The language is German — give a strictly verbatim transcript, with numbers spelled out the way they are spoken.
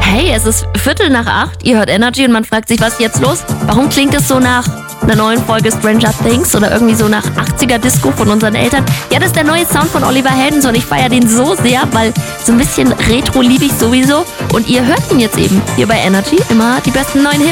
Hey, es ist Viertel nach acht, ihr hört Energy und man fragt sich, was ist jetzt los? Warum klingt es so nach einer neuen Folge Stranger Things oder irgendwie so nach achtziger Disco von unseren Eltern? Ja, das ist der neue Sound von Oliver Heldens und ich feiere den so sehr, weil so ein bisschen Retro liebe ich sowieso. Und ihr hört ihn jetzt eben hier bei Energy, immer die besten neuen Hits.